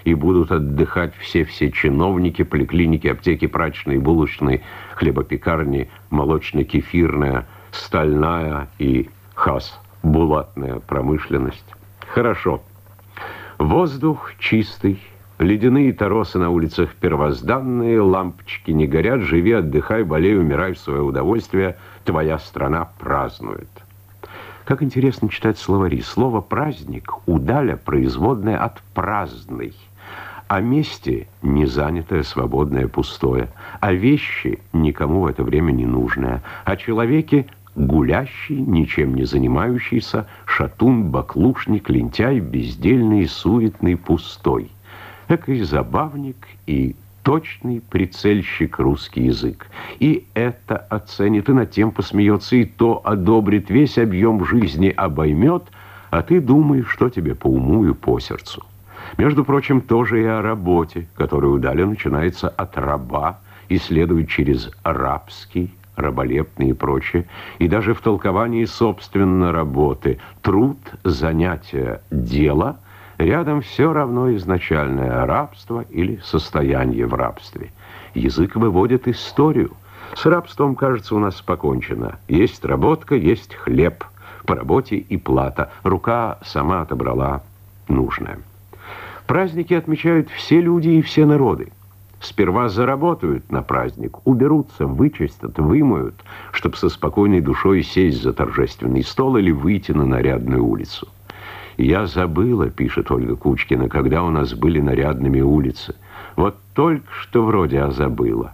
и будут отдыхать все чиновники, поликлиники, аптеки, прачечные, булочные, хлебопекарни, молочно-кефирная, стальная и хазбулатная промышленность. Хорошо. Воздух чистый, ледяные торосы на улицах первозданные, лампочки не горят, живи, отдыхай, болей, умирай в свое удовольствие, твоя страна празднует. Как интересно читать словари. Слово «праздник» удаля производное от «праздный». О месте не занятое, свободное, пустое. О вещи никому в это время не нужное. О человеке гулящий, ничем не занимающийся, шатун, баклушник, лентяй, бездельный, суетный, пустой. Экой забавник и точный прицельщик русский язык. И это оценит, и над тем посмеется, и то одобрит, весь объем жизни обоймет, а ты думаешь, что тебе по уму и по сердцу. Между прочим, тоже и о работе, которая удаля начинается от раба и следует через рабский, раболепный и прочее, и даже в толковании собственно работы. Труд, занятие, дело – рядом все равно изначальное рабство или состояние в рабстве. Язык выводит историю. С рабством, кажется, у нас покончено. Есть работка, есть хлеб. По работе и плата. Рука сама отобрала нужное. Праздники отмечают все люди и все народы. Сперва заработают на праздник, уберутся, вычистят, вымоют, чтобы со спокойной душой сесть за торжественный стол или выйти на нарядную улицу. «Я забыла», — пишет Ольга Кучкина, — «когда у нас были нарядными улицы. Вот только что вроде забыла».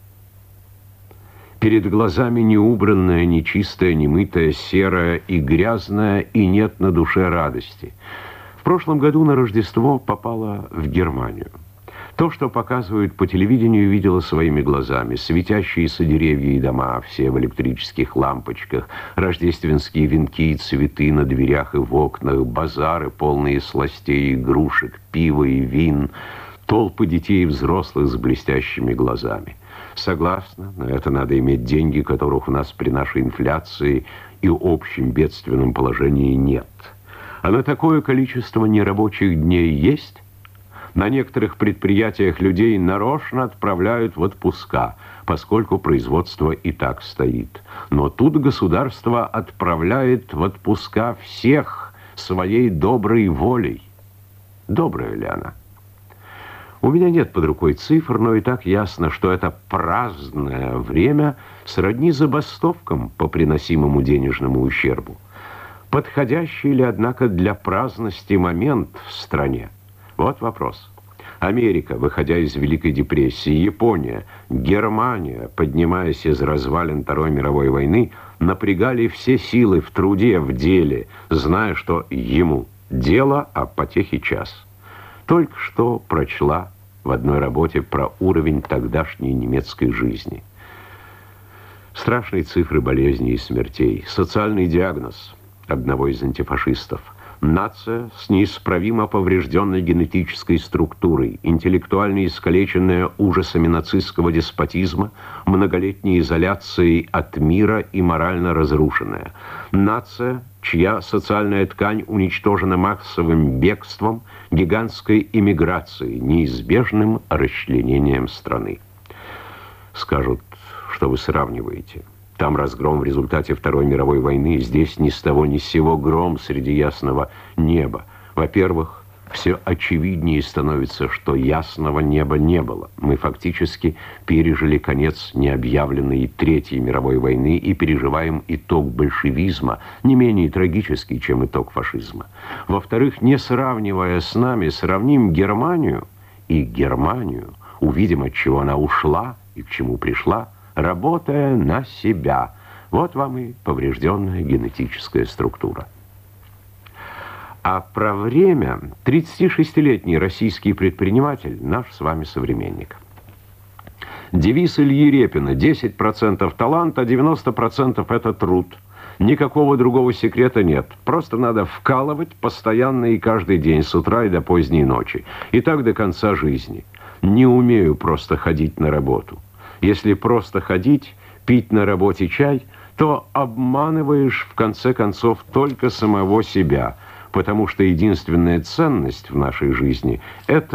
Перед глазами неубранная, нечистая, немытая, серая и грязная, и нет на душе радости. В прошлом году на Рождество попала в Германию. То, что показывают по телевидению, видела своими глазами. Светящиеся деревья и дома, все в электрических лампочках, рождественские венки и цветы на дверях и в окнах, базары, полные сластей, игрушек, пива и вин, толпы детей и взрослых с блестящими глазами. Согласна, на это надо иметь деньги, которых у нас при нашей инфляции и общем бедственном положении нет. А на такое количество нерабочих дней есть? На некоторых предприятиях людей нарочно отправляют в отпуска, поскольку производство и так стоит. Но тут государство отправляет в отпуска всех своей доброй волей. Добрая ли она? У меня нет под рукой цифр, но и так ясно, что это праздное время сродни забастовкам по приносимому денежному ущербу. Подходящий ли, однако, для праздности момент в стране? Вот вопрос. Америка, выходя из Великой депрессии, Япония, Германия, поднимаясь из развалин Второй мировой войны, напрягали все силы в труде, в деле, зная, что ему дело, а потехи час. Только что прочла в одной работе про уровень тогдашней немецкой жизни. Страшные цифры болезней и смертей, социальный диагноз одного из антифашистов. Нация с неисправимо поврежденной генетической структурой, интеллектуально искалеченная ужасами нацистского деспотизма, многолетней изоляцией от мира и морально разрушенная. Нация, чья социальная ткань уничтожена массовым бегством, гигантской иммиграцией, неизбежным расчленением страны. Скажут, что вы сравниваете. Там разгром в результате Второй мировой войны, здесь ни с того ни с сего гром среди ясного неба. Во-первых, все очевиднее становится, что ясного неба не было. Мы фактически пережили конец необъявленной Третьей мировой войны и переживаем итог большевизма, не менее трагический, чем итог фашизма. Во-вторых, не сравнивая с нами, сравним Германию и Германию, увидим, от чего она ушла и к чему пришла, работая на себя. Вот вам и поврежденная генетическая структура. А про время 36-летний российский предприниматель, наш с вами современник. Девиз Ильи Репина: 10% талант, а 90% это труд. Никакого другого секрета нет. Просто надо вкалывать постоянно и каждый день, с утра и до поздней ночи. И так до конца жизни. Не умею просто ходить на работу. Если просто ходить, пить на работе чай, то обманываешь, в конце концов, только самого себя, потому что единственная ценность в нашей жизни – это